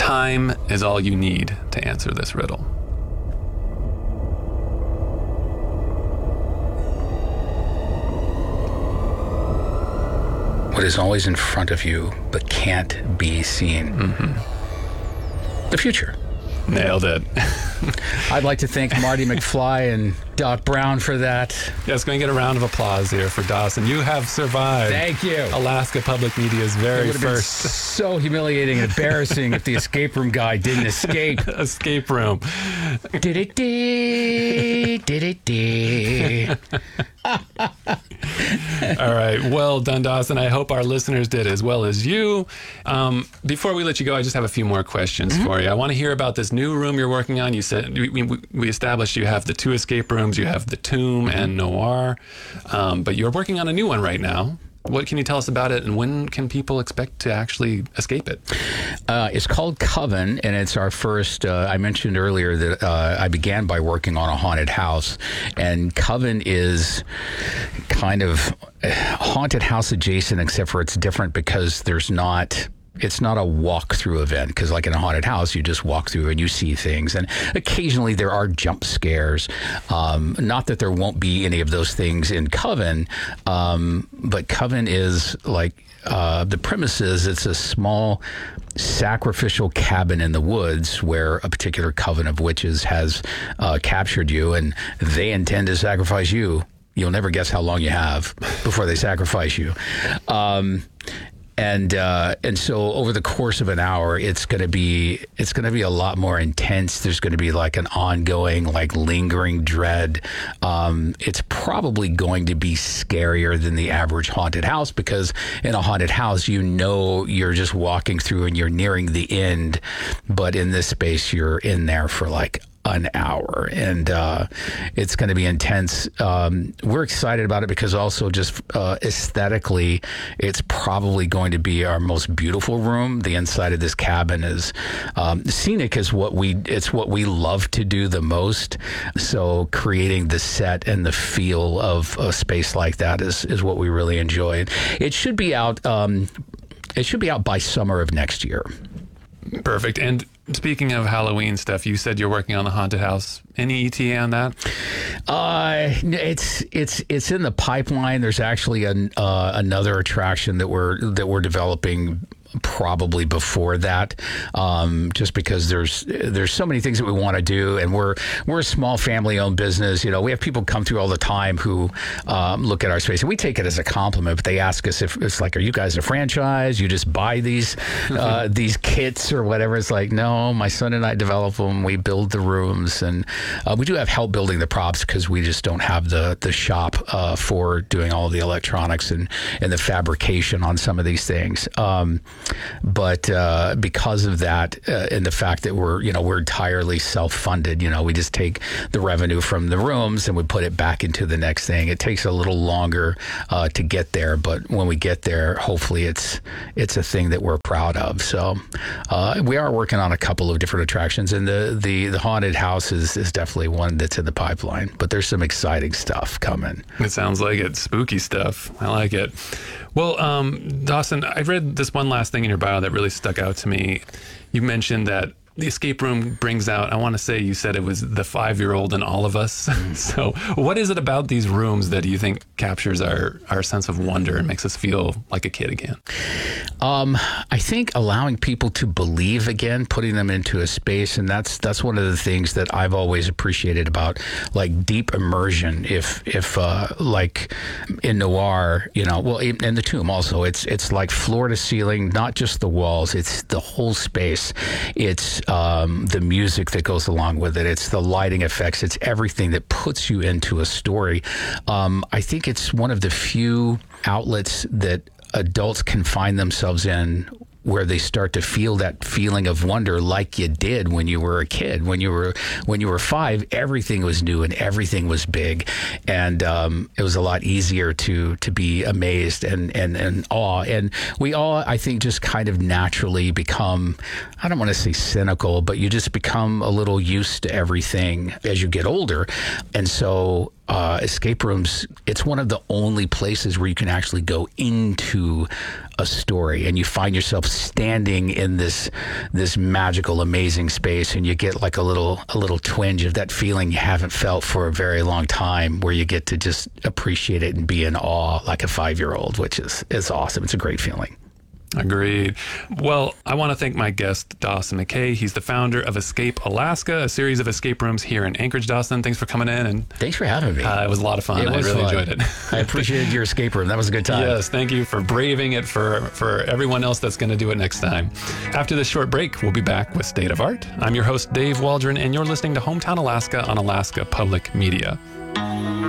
Time is all you need to answer this riddle. What is always in front of you but can't be seen? The future. Nailed it. I'd like to thank Marty McFly and Doc Brown for that. Yes, going to get a round of applause here for Dawson. You have survived. Thank you. Alaska Public Media's very It would have first been so humiliating and embarrassing if the escape room guy didn't escape. escape room. All right. Well done, Dawson. I hope our listeners did as well as you. Before we let you go, I just have a few more questions for you. I want to hear about this new room you're working on. You said we established you have the 2 escape rooms. You have the Tomb and Noir. But you're working on a new one right now. What can you tell us about it, and when can people expect to actually escape it? It's called Coven, and it's our first. I mentioned earlier that I began by working on a haunted house, and Coven is kind of haunted house adjacent, except for it's different because it's not a walk-through event, because like in a haunted house, you just walk through and you see things. And occasionally there are jump scares. Not that there won't be any of those things in Coven, but Coven is like, the premise is it's a small sacrificial cabin in the woods where a particular coven of witches has captured you, and they intend to sacrifice you. You'll never guess how long you have before they sacrifice you. And so over the course of an hour, it's going to be a lot more intense. There's going to be like an ongoing, like lingering dread. It's probably going to be scarier than the average haunted house, because in a haunted house, you're just walking through and you're nearing the end. But in this space, you're in there for like an hour, and it's going to be intense. We're excited about it because also just aesthetically, it's probably going to be our most beautiful room. The inside of this cabin is scenic, is what we love to do the most. So creating the set and the feel of a space like that is what we really enjoy. It should be out. It should be out by summer of next year. Perfect. And speaking of Halloween stuff, you said you're working on the haunted house. Any ETA on that? It's in the pipeline. There's actually another attraction that we're developing probably before that, just because there's so many things that we want to do, and we're a small family-owned business. You know, we have people come through all the time who look at our space, and we take it as a compliment. But they ask us if it's like, "Are you guys a franchise? You just buy these kits or whatever?" It's like, no, my son and I develop them. We build the rooms, and we do have help building the props because we just don't have the shop for doing all the electronics and the fabrication on some of these things. But because of that, and the fact that we're entirely self-funded, we just take the revenue from the rooms and we put it back into the next thing. It takes a little longer to get there, but when we get there, hopefully it's a thing that we're proud of. So we are working on a couple of different attractions, and the haunted house is definitely one that's in the pipeline. But there's some exciting stuff coming. It sounds like it. Spooky stuff. I like it. Well, Dawson, I read this one last thing in your bio that really stuck out to me. You mentioned that the escape room brings out, I want to say you said it was the 5-year-old in all of us. So what is it about these rooms that you think captures our sense of wonder and makes us feel like a kid again? I think allowing people to believe again, putting them into a space, and that's one of the things that I've always appreciated about like deep immersion. If like in Noir, well, in the Tomb also, it's like floor to ceiling, not just the walls, it's the whole space. It's the music that goes along with it. It's the lighting effects. It's everything that puts you into a story. I think it's one of the few outlets that adults can find themselves in where they start to feel that feeling of wonder like you did when you were a kid. When you were 5, everything was new and everything was big, and it was a lot easier to be amazed and awe. And we all, I think, just kind of naturally become, I don't want to say cynical, but you just become a little used to everything as you get older. And so escape rooms, it's one of the only places where you can actually go into a story, and you find yourself standing in this magical, amazing space, and you get like a little twinge of that feeling you haven't felt for a very long time, where you get to just appreciate it and be in awe like a 5-year-old, which is awesome. It's a great feeling. Agreed. Well, I want to thank my guest, Dawson McKay. He's the founder of Escape Alaska, a series of escape rooms here in Anchorage. Dawson, thanks for coming in. And thanks for having me. It was a lot of fun. I really enjoyed it. I appreciated your escape room. That was a good time. Yes, thank you for braving it for everyone else that's going to do it next time. After this short break, we'll be back with State of Art. I'm your host, Dave Waldron, and you're listening to Hometown Alaska on Alaska Public Media.